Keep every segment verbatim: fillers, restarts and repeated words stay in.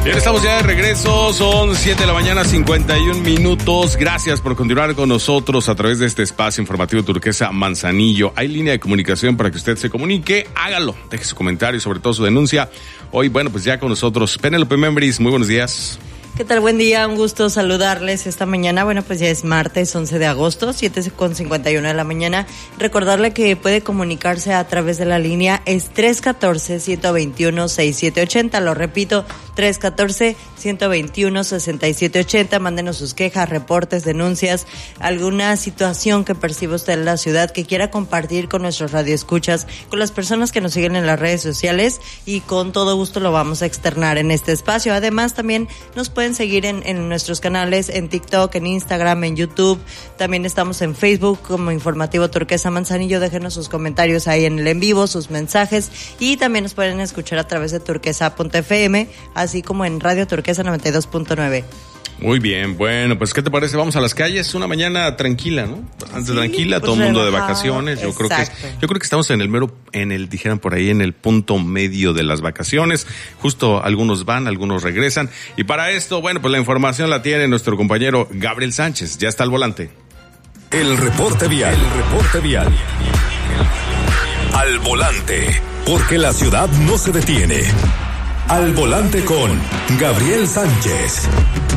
Bien, estamos ya de regreso, son siete de la mañana, cincuenta y un minutos. Gracias por continuar con nosotros a través de este espacio informativo Turquesa Manzanillo. Hay línea de comunicación para que usted se comunique, hágalo, deje su comentario y sobre todo su denuncia. Hoy, bueno, pues ya con nosotros Penélope Membris, muy buenos días. ¿Qué tal? Buen día, un gusto saludarles esta mañana. Bueno, pues ya es martes once de agosto, siete con cincuenta y uno de la mañana. Recordarle que puede comunicarse a través de la línea, es tres uno cuatro, uno dos uno, seis siete ocho cero. Lo repito, tres uno cuatro, uno dos uno, seis siete ocho cero. Mándenos sus quejas, reportes, denuncias, alguna situación que perciba usted en la ciudad que quiera compartir con nuestros radioescuchas, con las personas que nos siguen en las redes sociales, y con todo gusto lo vamos a externar en este espacio. Además, también nos pueden seguir en, en nuestros canales, en TikTok, en Instagram, en YouTube. También estamos en Facebook como Informativo Turquesa Manzanillo. Déjenos sus comentarios ahí en el en vivo, sus mensajes, y también nos pueden escuchar a través de turquesa punto efe eme, así como en Radio Turquesa noventa y dos punto nueve. Muy bien, bueno, pues ¿qué te parece? Vamos a las calles, una mañana tranquila, ¿no? Bastante sí, tranquila, pues todo el mundo de vacaciones. Yo creo que yo creo que estamos en el mero, en el, dijeran por ahí, en el punto medio de las vacaciones. Justo algunos van, algunos regresan. Y para esto, bueno, pues la información la tiene nuestro compañero Gabriel Sánchez. Ya está al volante. El reporte vial, el reporte vial. Al volante, porque la ciudad no se detiene. Al volante con Gabriel Sánchez.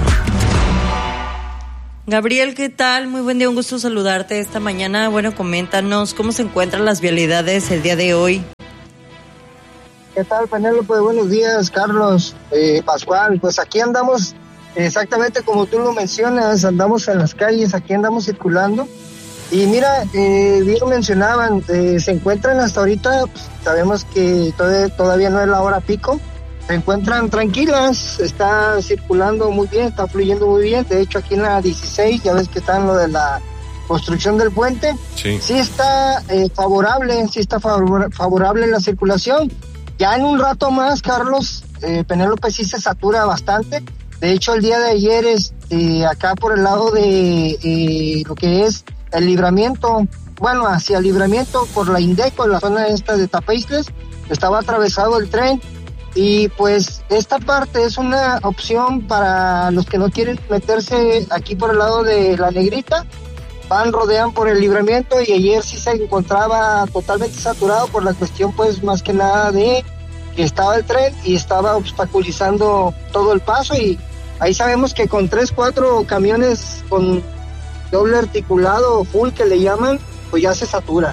Gabriel, ¿qué tal? Muy buen día, un gusto saludarte esta mañana. Bueno, coméntanos cómo se encuentran las vialidades el día de hoy. ¿Qué tal, Penélope? Buenos días, Carlos, eh, Pascual. Pues aquí andamos exactamente como tú lo mencionas, andamos en las calles, aquí andamos circulando. Y mira, eh, bien mencionaban, eh, se encuentran hasta ahorita, pues, sabemos que todavía, todavía no es la hora pico, se encuentran tranquilas, está circulando muy bien, está fluyendo muy bien. De hecho, aquí en la dieciséis, ya ves que está en lo de la construcción del puente, sí, sí está eh, favorable, sí está favor, favorable la circulación. Ya en un rato más, Carlos, eh, Penélope, sí se satura bastante. De hecho, el día de ayer, este, acá por el lado de eh, lo que es el Libramiento, bueno, hacia el Libramiento por la Indeco, en la zona esta de Tapeisles, estaba atravesado el tren. Y pues esta parte es una opción para los que no quieren meterse aquí por el lado de la Negrita, van, rodean por el Libramiento, y ayer sí se encontraba totalmente saturado por la cuestión, pues más que nada de que estaba el tren y estaba obstaculizando todo el paso. Y ahí sabemos que con tres, cuatro camiones con doble articulado, full que le llaman, pues ya se satura.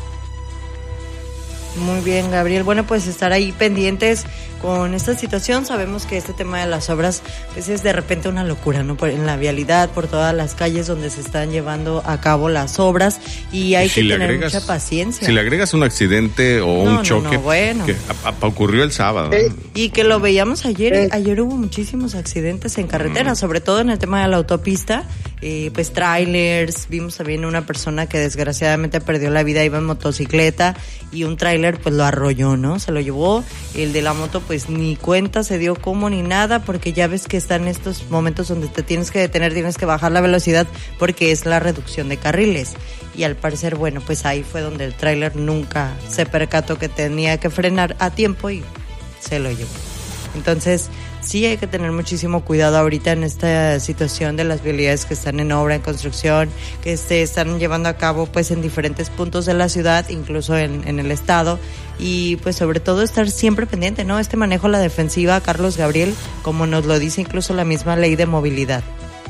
Muy bien, Gabriel. Bueno, pues estar ahí pendientes con esta situación. Sabemos que este tema de las obras pues es de repente una locura, ¿no? Por, en la vialidad, por todas las calles donde se están llevando a cabo las obras, y hay y si que tener agregas, mucha paciencia. Si le agregas un accidente o no, un no, choque, no, bueno. que a, a, ocurrió el sábado. Eh, y que lo veíamos ayer, eh. ayer hubo muchísimos accidentes en carretera, mm. sobre todo en el tema de la autopista, eh, pues trailers, vimos también una persona que desgraciadamente perdió la vida, iba en motocicleta, y un tráiler pues lo arrolló, ¿no? Se lo llevó, el de la moto pues ni cuenta se dio cómo ni nada, porque ya ves que están estos momentos donde te tienes que detener, tienes que bajar la velocidad porque es la reducción de carriles, y al parecer, bueno, pues ahí fue donde el tráiler nunca se percató que tenía que frenar a tiempo y se lo llevó. Entonces, sí hay que tener muchísimo cuidado ahorita en esta situación de las vialidades que están en obra, en construcción, que se están llevando a cabo pues en diferentes puntos de la ciudad, incluso en, en el estado, y pues sobre todo estar siempre pendiente, ¿no? Este manejo a la defensiva, Carlos, Gabriel, como nos lo dice incluso la misma ley de movilidad.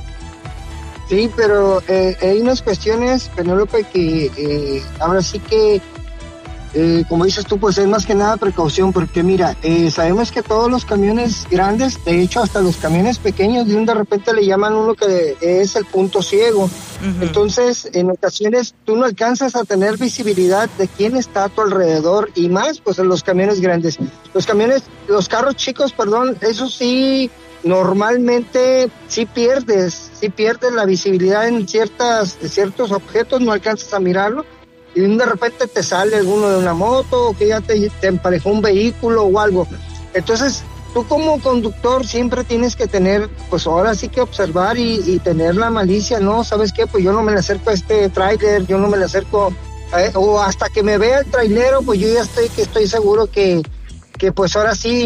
Sí, pero eh, hay unas cuestiones, Penélope, que eh, ahora sí que Eh, como dices tú, pues es más que nada precaución, porque mira, eh, sabemos que todos los camiones grandes, de hecho hasta los camiones pequeños, de un de repente le llaman uno que es el punto ciego. Uh-huh. Entonces, en ocasiones tú no alcanzas a tener visibilidad de quién está a tu alrededor, y más pues en los camiones grandes. Los camiones, los carros chicos, perdón, eso sí, normalmente sí pierdes, sí pierdes la visibilidad en ciertas, ciertos objetos, no alcanzas a mirarlo. Y de repente te sale alguno de una moto, o que ya te, te emparejó un vehículo o algo. Entonces, tú como conductor siempre tienes que tener, pues ahora sí que observar y, y tener la malicia, ¿no? ¿Sabes qué? Pues yo no me le acerco a este tráiler, yo no me le acerco, eh, o hasta que me vea el trailero, pues yo ya estoy, que estoy seguro que, que pues ahora sí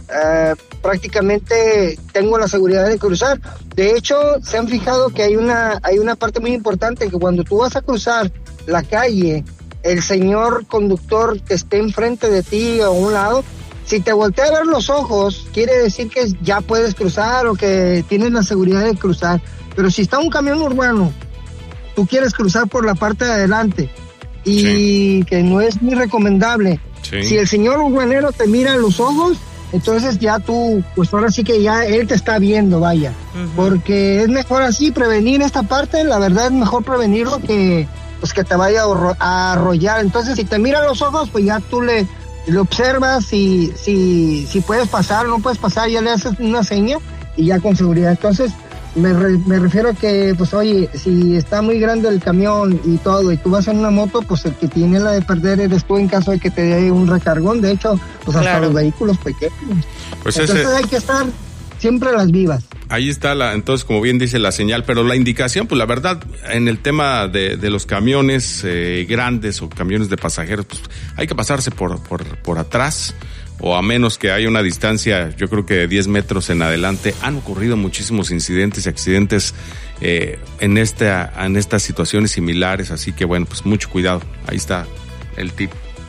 uh, prácticamente tengo la seguridad de cruzar. De hecho, se han fijado que hay una, hay una parte muy importante, que cuando tú vas a cruzar la calle, el señor conductor que esté enfrente de ti o a un lado, si te voltea a ver los ojos, quiere decir que ya puedes cruzar o que tienes la seguridad de cruzar. Pero si está un camión urbano, tú quieres cruzar por la parte de adelante y sí. que no es muy recomendable. Sí. Si el señor urbanero te mira a los ojos, entonces ya tú, pues ahora sí que ya él te está viendo, vaya. Uh-huh. Porque es mejor así prevenir esta parte, la verdad es mejor prevenirlo que pues que te vaya a arrollar. Entonces si te mira a los ojos, pues ya tú le... lo observas, si, si, si puedes pasar o no puedes pasar, ya le haces una seña y ya con seguridad. Entonces, me, re, me refiero a que, pues oye, si está muy grande el camión y todo, y tú vas en una moto, pues el que tiene la de perder eres tú en caso de que te dé un recargón. De hecho, pues hasta claro. los vehículos pequeños. Pues entonces ese... hay que estar siempre a las vivas. Ahí está la, entonces, como bien dice la señal, pero la indicación, pues la verdad, en el tema de, de los camiones eh, grandes o camiones de pasajeros, pues hay que pasarse por, por, por atrás, o a menos que haya una distancia, yo creo que de diez metros en adelante. Han ocurrido muchísimos incidentes y accidentes eh, en esta, en estas situaciones similares, así que bueno, pues mucho cuidado. Ahí está el tip.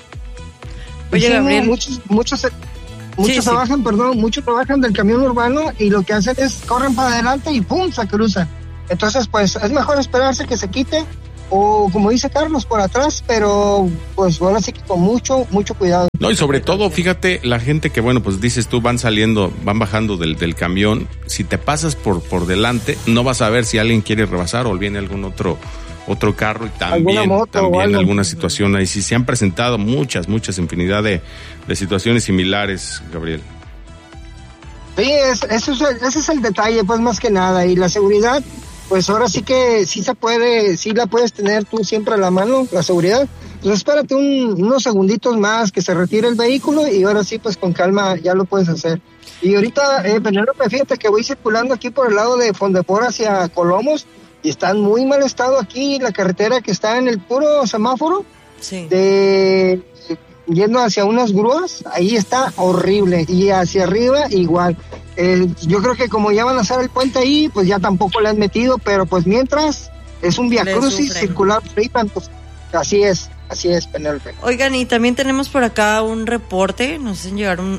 Oye, Gabriel, muchos, muchos Muchos sí, trabajan, sí. perdón, muchos trabajan del camión urbano y lo que hacen es corren para adelante y ¡pum! Se cruzan. Entonces, pues, es mejor esperarse que se quite o, como dice Carlos, por atrás, pero pues ahora sí que con mucho, mucho cuidado. No, y sobre todo, fíjate, la gente que, bueno, pues dices tú, van saliendo, van bajando del, del camión, si te pasas por, por delante, no vas a ver si alguien quiere rebasar o viene algún otro... otro carro y también, también alguna situación ahí. Sí, se han presentado muchas, muchas, infinidad de, de situaciones similares, Gabriel. Sí, es, eso es, ese es el detalle, pues más que nada. Y la seguridad, pues ahora sí que sí se puede, sí la puedes tener tú siempre a la mano, la seguridad. Pues espérate un, unos segunditos más que se retire el vehículo y ahora sí, pues con calma ya lo puedes hacer. Y ahorita, eh, Penélope, fíjate que voy circulando aquí por el lado de Fondepor hacia Colomos. Y está en muy mal estado aquí la carretera que está en el puro semáforo, sí. de yendo hacia unas grúas, ahí está horrible, y hacia arriba igual. Eh, yo creo que como ya van a hacer el puente ahí, pues ya tampoco le han metido, pero pues mientras es un viacrucis circular, pues, así es. Así es, Penélope. Oigan, y también tenemos por acá un reporte, nos hacen llegar un,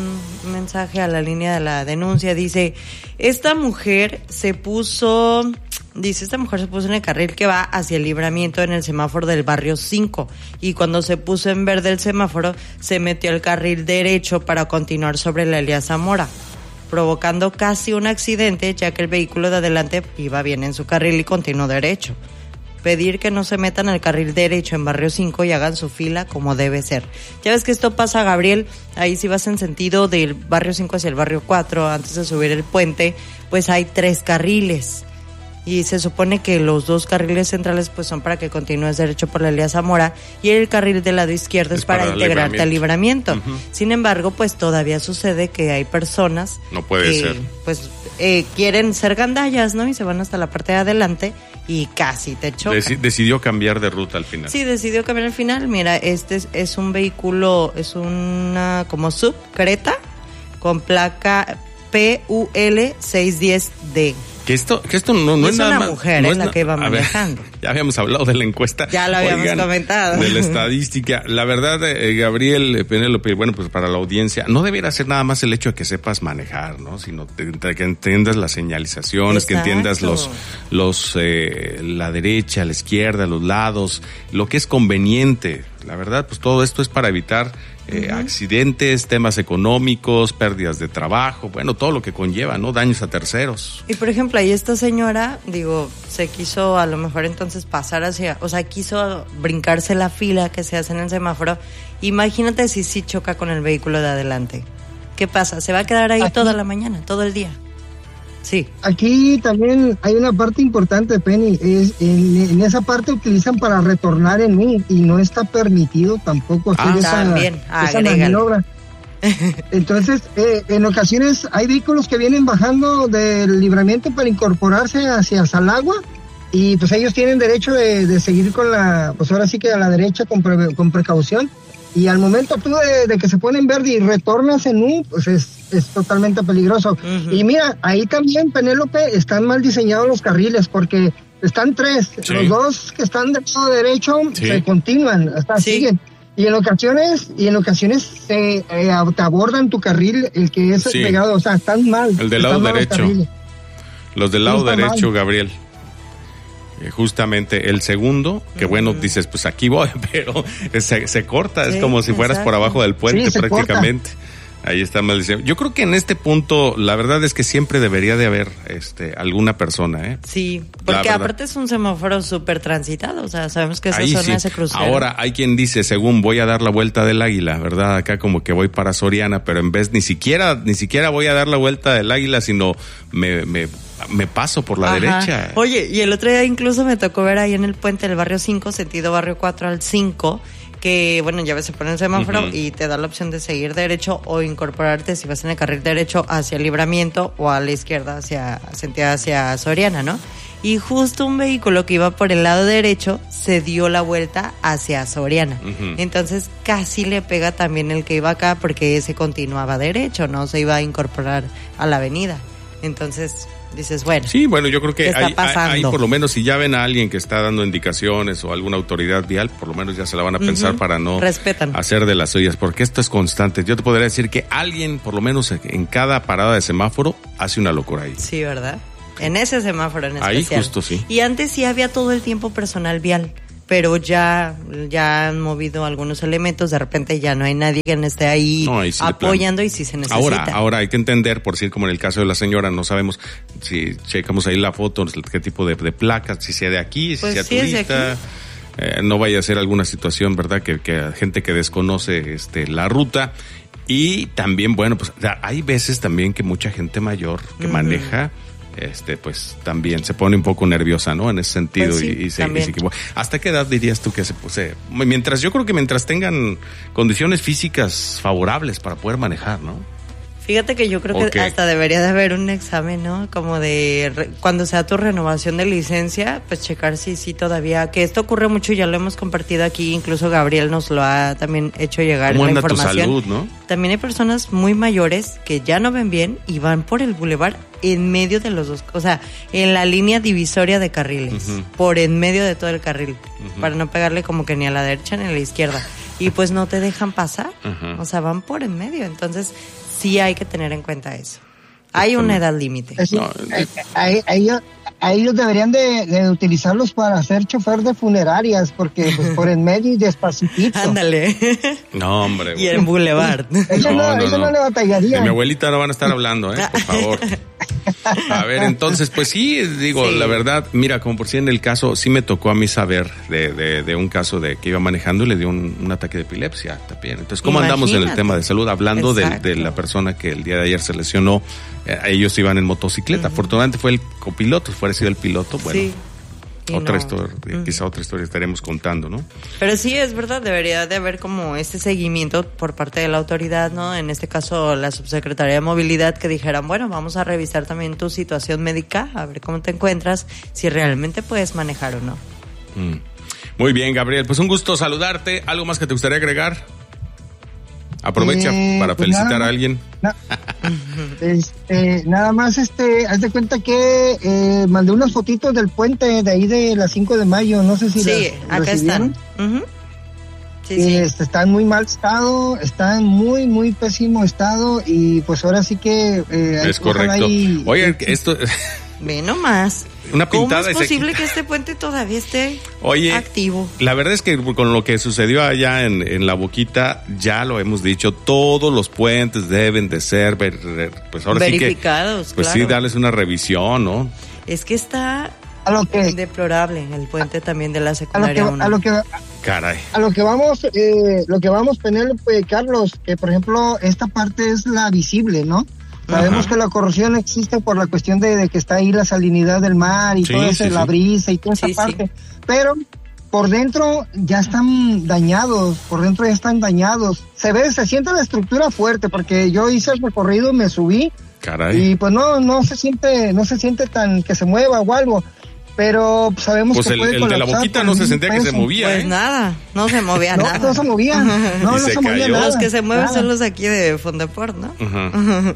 un mensaje a la línea de la denuncia. Dice, esta mujer se puso, dice, esta mujer se puso en el carril que va hacia el Libramiento en el semáforo del barrio cinco. Y cuando se puso en verde el semáforo, se metió al carril derecho para continuar sobre la Elías Zamora, provocando casi un accidente, ya que el vehículo de adelante iba bien en su carril y continuó derecho. Pedir que no se metan al carril derecho en barrio cinco y hagan su fila como debe ser. Ya ves que esto pasa, Gabriel, ahí si vas en sentido del barrio cinco hacia el barrio cuatro, antes de subir el puente, pues hay tres carriles. Y se supone que los dos carriles centrales pues son para que continúes derecho por la Elías Zamora y el carril del lado izquierdo es, es para, para integrarte al Libramiento. Uh-huh. Sin embargo, pues todavía sucede que hay personas no puede que ser. pues eh, quieren ser gandallas, ¿no? Y se van hasta la parte de adelante y casi te chocan. Deci- decidió cambiar de ruta al final. Sí, decidió cambiar al final. Mira, este es, es un vehículo, es una como sub Creta con placa P U L seiscientos diez D. Que esto, que esto no, no es, es nada una más. mujer, no es es la na- que iba manejando. Ver, ya habíamos hablado de la encuesta. Ya lo habíamos Oigan, comentado. De la estadística. La verdad, eh, Gabriel, Penélope, bueno, pues para la audiencia, no debiera ser nada más el hecho de que sepas manejar, ¿no? Sino te, te, que entiendas las señalizaciones, Exacto. que entiendas los, los, eh, la derecha, la izquierda, los lados, lo que es conveniente. La verdad, pues todo esto es para evitar Eh, uh-huh. accidentes, temas económicos, pérdidas de trabajo, bueno, todo lo que conlleva, ¿no? Daños a terceros. Y por ejemplo, ahí esta señora, digo, se quiso a lo mejor entonces pasar hacia, o sea, quiso brincarse la fila que se hace en el semáforo. Imagínate si sí choca con el vehículo de adelante. ¿Qué pasa? Se va a quedar ahí Aquí. toda la mañana, todo el día. Sí. Aquí también hay una parte importante, Penny, es en, en esa parte utilizan para retornar en U y no está permitido tampoco hacer ah, esa, también. esa maniobra. Entonces, eh, en ocasiones hay vehículos que vienen bajando del Libramiento para incorporarse hacia Salagua y pues ellos tienen derecho de, de seguir con la, pues ahora sí que a la derecha con, pre, con precaución. y al momento tú de, de que se pone en verde y retornas en U, pues es, es totalmente peligroso. Uh-huh. Y mira, ahí también, Penélope, están mal diseñados los carriles, porque están tres, sí. Los dos que están del lado derecho sí. se continúan, hasta sí. siguen. Y en ocasiones, y en ocasiones se eh, te abordan tu carril, el que es sí. pegado, o sea, están mal. El del lado derecho. Los, los del lado sí, derecho, mal. Gabriel. Eh, justamente el segundo, que uh-huh. bueno, dices, pues aquí voy, pero se, se corta, sí, es como si fueras exacto. por abajo del puente sí, prácticamente. Corta. Ahí está mal diseñado. Yo creo que en este punto, la verdad es que siempre debería de haber este alguna persona, ¿eh? Sí, porque aparte es un semáforo súper transitado, o sea, sabemos que esa Ahí zona sí. se crucero. Ahora, hay quien dice, según voy a dar la vuelta del águila, ¿verdad? Acá como que voy para Soriana, pero en vez, ni siquiera, ni siquiera voy a dar la vuelta del águila, sino me, me, me paso por la Ajá. derecha. Oye, y el otro día incluso me tocó ver ahí en el puente del barrio cinco, sentido barrio cuatro al cinco, que, bueno, ya ves, se pone el semáforo uh-huh. y te da la opción de seguir derecho o incorporarte si vas en el carril derecho hacia Libramiento o a la izquierda hacia, sentido hacia Soriana, ¿no? Y justo un vehículo que iba por el lado derecho se dio la vuelta hacia Soriana. Uh-huh. Entonces casi le pega también el que iba acá porque ese continuaba derecho, no se iba a incorporar a la avenida. Entonces dices, bueno. Sí, bueno, yo creo que hay, hay, por lo menos, si ya ven a alguien que está dando indicaciones o alguna autoridad vial, por lo menos ya se la van a pensar uh-huh. para no Respetan. hacer de las suyas, porque esto es constante. Yo te podría decir que alguien, por lo menos en cada parada de semáforo, hace una locura ahí. Sí, ¿verdad? En ese semáforo en especial. Ahí justo sí. Y antes sí había todo el tiempo personal vial, pero ya, ya han movido algunos elementos, de repente ya no hay nadie que esté ahí no, sí apoyando y sí se necesita. Ahora, ahora hay que entender, por decir como en el caso de la señora, no sabemos si checamos ahí la foto, qué tipo de, de placas, si sea de aquí, si pues sea sí turista, eh, no vaya a ser alguna situación, ¿verdad? Que, que gente que desconoce este la ruta. Y también, bueno, pues hay veces también que mucha gente mayor que uh-huh. maneja, este pues también se pone un poco nerviosa, ¿no? En ese sentido. Pues sí, y, y, se, y se equivoca. ¿Hasta qué edad dirías tú que se puse? Mientras, yo creo que mientras tengan condiciones físicas favorables para poder manejar, ¿no? Fíjate que yo creo okay. que hasta debería de haber un examen, ¿no? Como de re, cuando sea tu renovación de licencia, pues checar si sí todavía, que esto ocurre mucho, ya lo hemos compartido aquí, incluso Gabriel nos lo ha también hecho llegar ¿Cómo la anda información. Tu salud, ¿no? También hay personas muy mayores que ya no ven bien y van por el bulevar en medio de los dos, o sea, en la línea divisoria de carriles, uh-huh. por en medio de todo el carril, uh-huh. para no pegarle como que ni a la derecha ni a la izquierda. Y pues no te dejan pasar, uh-huh. o sea, van por en medio, entonces sí hay que tener en cuenta eso. Hay una edad límite. No, a, a, ellos, a ellos deberían de, de utilizarlos para ser chofer de funerarias, porque pues por en medio y despacitito. Ándale. No, hombre. Y en Boulevard. Ellos no, no, no, no, no le batallarían. De mi abuelita no van a estar hablando, ¿eh? Por favor. A ver, entonces, pues sí, digo, sí. la verdad, mira, como por si en el caso, sí me tocó a mí saber de, de, de un caso de que iba manejando y le dio un, un ataque de epilepsia también. Entonces, ¿cómo Imagínate. andamos en el tema de salud? Hablando de, de la persona que el día de ayer se lesionó, eh, ellos iban en motocicleta. Uh-huh. Afortunadamente fue el copiloto, fuera sido el piloto, bueno. Sí. Otra no. historia, uh-huh. quizá otra historia estaremos contando, ¿no? Pero sí, es verdad, debería de haber como este seguimiento por parte de la autoridad, ¿no? En este caso, la Subsecretaría de Movilidad, que dijeran, bueno, vamos a revisar también tu situación médica, a ver cómo te encuentras, si realmente puedes manejar o no. Mm. Muy bien, Gabriel, pues un gusto saludarte. ¿Algo más que te gustaría agregar? Aprovecha eh, para pues felicitar nada, a alguien. Na, este, nada más, este, haz de cuenta que eh, mandé unas fotitos del puente de ahí de las cinco de mayo, no sé si sí, las acá recibieron. Están. Uh-huh. Sí, y, sí. Este, está en muy mal estado, está en muy, muy pésimo estado y pues ahora sí que... Eh, es correcto. Ahí, Oye, esto... Ve nomás. Una pintada. ¿Cómo es posible que este puente todavía esté Oye, activo? La verdad es que con lo que sucedió allá en, en La Boquita, ya lo hemos dicho, todos los puentes deben de ser, pues ahora verificados, sí que, pues claro. sí, darles una revisión, ¿no? Es que está a lo que, deplorable el puente también de la secundaria a lo que, a lo que Caray. A lo que vamos, eh, lo que vamos, Penélope, Carlos, que por ejemplo, esta parte es la visible, ¿no? Sabemos Ajá. que la corrosión existe por la cuestión de, de que está ahí la salinidad del mar y sí, todo eso, sí, la sí. brisa y toda esa sí, parte. Sí. Pero por dentro ya están dañados, por dentro ya están dañados. Se ve, se siente la estructura fuerte, porque yo hice el recorrido, me subí. Caray. Y pues no, no se siente, no se siente tan que se mueva o algo. pero sabemos pues que el, puede el de la boquita no se sentía que se movía. Pues ¿eh? nada, no se movía no, nada. No se movía, no, no se se movía cayó. nada. Los que se mueven nada. son los aquí de Fondeport, ¿no? Uh-huh.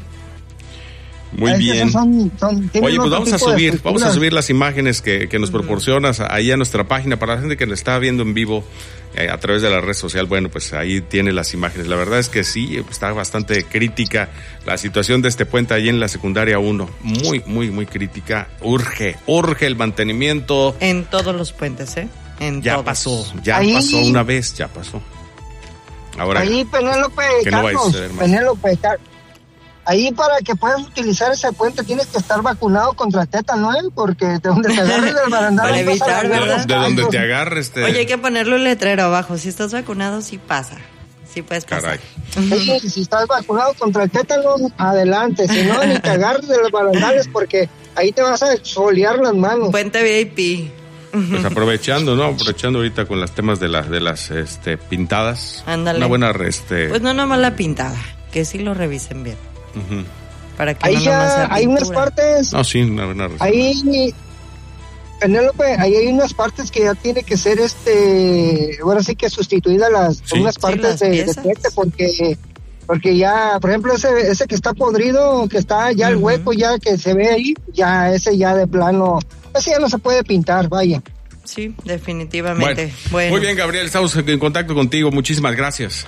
Muy Es que bien. esos son- son- tienen Oye, pues otro vamos a tipo de subir, estructura. vamos a subir las imágenes que, que nos proporcionas ahí a nuestra página para la gente que nos está viendo en vivo eh, a través de la red social. Bueno, pues ahí tiene las imágenes. La verdad es que sí, está bastante crítica la situación de este puente ahí en la secundaria uno. Muy, muy, muy crítica. Urge, urge el mantenimiento. En todos los puentes, ¿eh? En Ya todos. pasó, ya Ahí- pasó una vez, ya pasó. Ahora, Ahí, Penélope, que no vaya a Carlos, suceder más. Penélope, Car- ahí para que puedas utilizar ese puente tienes que estar vacunado contra tétano, ¿eh? Porque de donde te agarres del barandal... Para vas a evitar, agarrar de, ¿verdad? de donde algo. te agarres, te... Oye, hay que ponerle un letrero abajo. Si estás vacunado, sí pasa. Sí puedes pasar. Caray. Sí, si estás vacunado contra el tétano, adelante. Si no, ni te agarres de los barandales porque ahí te vas a exfoliar las manos. Puente V I P. Pues aprovechando, ¿no? Aprovechando ahorita con los temas de las de las este pintadas. Ándale. Una buena este Pues no nomás la pintada, que sí lo revisen bien. ujú. Para que Ahí no nomás sea ya hay unas pintura. partes, No, sí, una buena res- ahí, Penélope, ahí hay unas partes que ya tiene que ser, este, ahora sí que sustituidas las, Sí. unas Sí, partes las de, de piezas. puente porque, porque ya, por ejemplo, ese, ese que está podrido, que está ya el Ujú. hueco ya que se ve ahí, ya ese ya de plano, ese ya no se puede pintar, vaya. Sí, definitivamente. Bueno, Bueno, muy bien, Gabriel, estamos en contacto contigo. Muchísimas gracias.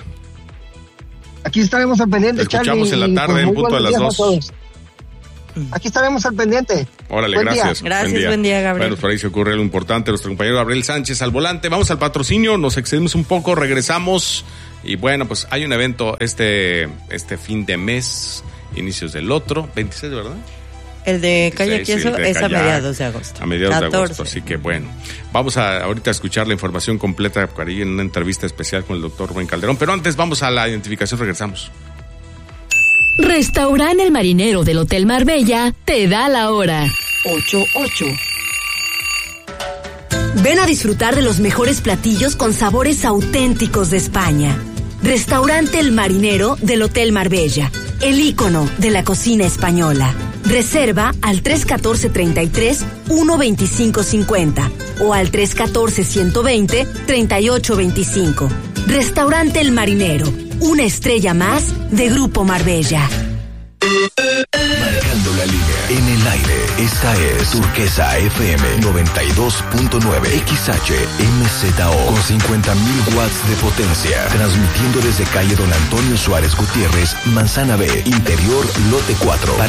Aquí estaremos al pendiente, Te escuchamos Charlie, en la y, tarde, pues, en muy punto a buenos las días dos. todos. Aquí estaremos al pendiente. Órale, Buen día. gracias. Gracias, buen día, Gabriel. Bueno, por ahí se ocurre lo importante. Nuestro compañero Gabriel Sánchez al volante. Vamos al patrocinio, nos excedimos un poco, regresamos. Y bueno, pues hay un evento este, este fin de mes, inicios del otro, veintiséis, ¿verdad? el de Calle veintiséis, sí, Queso el de es a Kayak, mediados de agosto. A mediados de catorce. agosto, así que bueno. Vamos a ahorita a escuchar la información completa por ahí en una entrevista especial con el doctor Rubén Calderón. Pero antes vamos a la identificación, regresamos. Restaurante El Marinero del Hotel Marbella te da la hora. ocho ocho. Ven a disfrutar de los mejores platillos con sabores auténticos de España. Restaurante El Marinero del Hotel Marbella, el ícono de la cocina española. Reserva al tres uno cuatro, treinta y tres, uno veinticinco cincuenta o al tres uno cuatro, ciento veinte, treinta y ocho veinticinco. Restaurante El Marinero, una estrella más de Grupo Marbella. Marcando la línea. En el aire, esta es Turquesa F M noventa y dos punto nueve X H M Z O con cincuenta mil watts de potencia. Transmitiendo desde calle Don Antonio Suárez Gutiérrez, Manzana B, Interior, Lote cuatro.